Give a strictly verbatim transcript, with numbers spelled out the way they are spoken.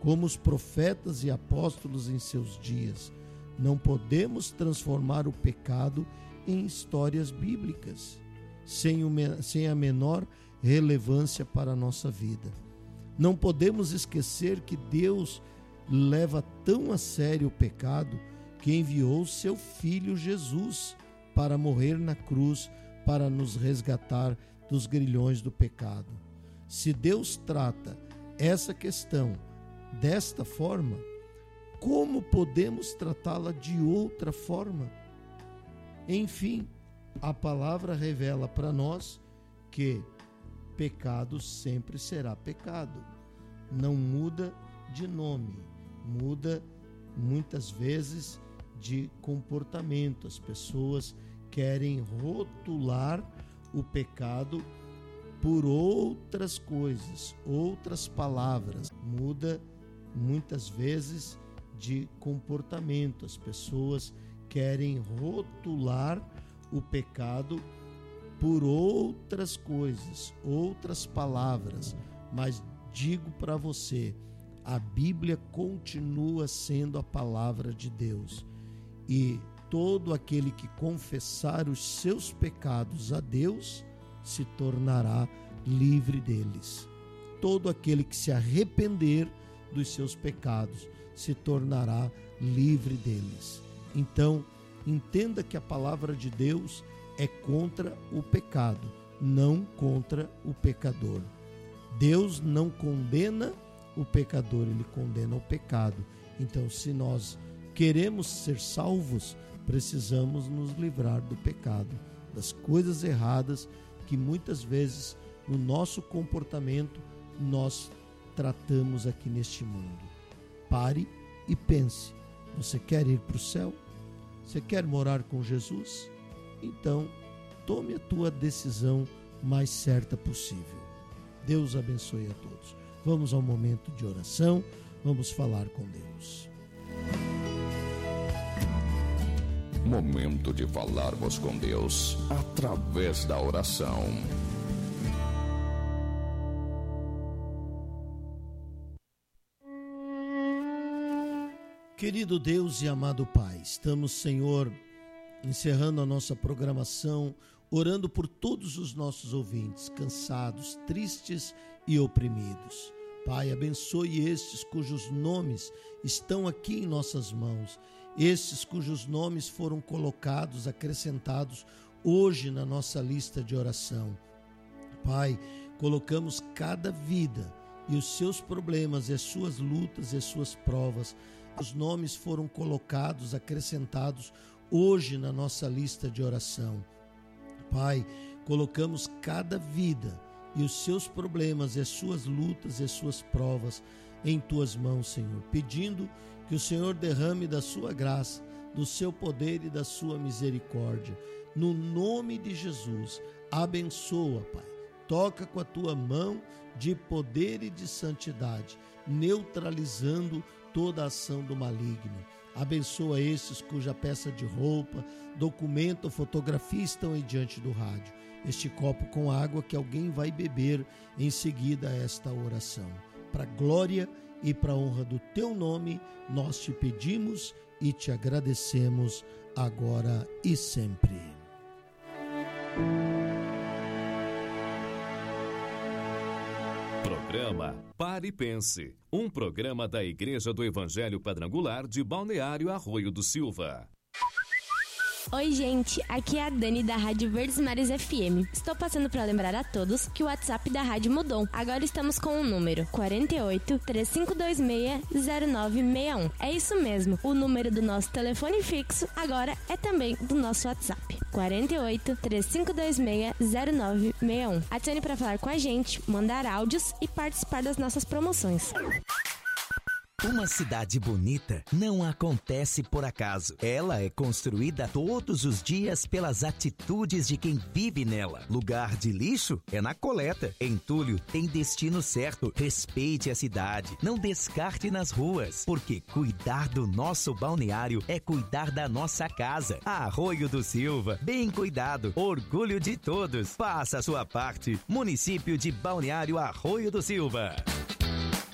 como os profetas e apóstolos em seus dias. Não podemos transformar o pecado em histórias bíblicas, sem, o, sem a menor relevância para a nossa vida. Não podemos esquecer que Deus leva tão a sério o pecado que enviou seu Filho Jesus para morrer na cruz, para nos resgatar dos grilhões do pecado. Se Deus trata essa questão desta forma, como podemos tratá-la de outra forma? Enfim, a palavra revela para nós que pecado sempre será pecado. Não muda de nome, muda muitas vezes de comportamento. As pessoas querem rotular o pecado por outras coisas, outras palavras. Muda muitas vezes de comportamento. As pessoas querem rotular o pecado por outras coisas, outras palavras. Mas digo para você, a Bíblia continua sendo a palavra de Deus. E todo aquele que confessar os seus pecados a Deus se tornará livre deles. Todo aquele que se arrepender dos seus pecados se tornará livre deles. Então, entenda que a palavra de Deus é contra o pecado, não contra o pecador. Deus não condena o pecador, ele condena o pecado. Então, se nós queremos ser salvos, precisamos nos livrar do pecado, das coisas erradas que muitas vezes no nosso comportamento nós tratamos aqui neste mundo. Pare e pense: você quer ir para o céu? Você quer morar com Jesus? Então, tome a tua decisão mais certa possível. Deus abençoe a todos. Vamos ao momento de oração, vamos falar com Deus. Momento de falarmos com Deus através da oração. Querido Deus e amado Pai, estamos, Senhor, encerrando a nossa programação, orando por todos os nossos ouvintes, cansados, tristes e oprimidos. Pai, abençoe estes cujos nomes estão aqui em nossas mãos, estes cujos nomes foram colocados, acrescentados hoje na nossa lista de oração. Pai, colocamos cada vida e os seus problemas, e as suas lutas e as suas provas. Os nomes foram colocados, acrescentados hoje na nossa lista de oração. Pai, colocamos cada vida e os seus problemas, e as suas lutas e as suas provas em tuas mãos, Senhor, pedindo que o Senhor derrame da sua graça, do seu poder e da sua misericórdia. No nome de Jesus, abençoa, Pai. Toca com a tua mão de poder e de santidade, neutralizando toda a ação do maligno. Abençoa estes cuja peça de roupa, documento ou fotografia estão aí diante do rádio. Este copo com água que alguém vai beber em seguida a esta oração. Para a glória e para a honra do teu nome, nós te pedimos e te agradecemos agora e sempre. Programa Pare e Pense, um programa da Igreja do Evangelho Quadrangular de Balneário Arroio do Silva. Oi, gente, aqui é a Dani da Rádio Verdes Mares F M. Estou passando para lembrar a todos que o WhatsApp da rádio mudou. Agora estamos com o número quatro oito, três cinco dois seis, zero nove seis um. É isso mesmo, o número do nosso telefone fixo agora é também do nosso WhatsApp. quatro oito, três cinco dois seis, zero nove seis um. Adicione para falar com a gente, mandar áudios e participar das nossas promoções. Uma cidade bonita não acontece por acaso. Ela é construída todos os dias pelas atitudes de quem vive nela. Lugar de lixo é na coleta. Entulho tem destino certo. Respeite a cidade. Não descarte nas ruas, porque cuidar do nosso balneário é cuidar da nossa casa. Arroio do Silva, bem cuidado. Orgulho de todos. Faça a sua parte. Município de Balneário Arroio do Silva.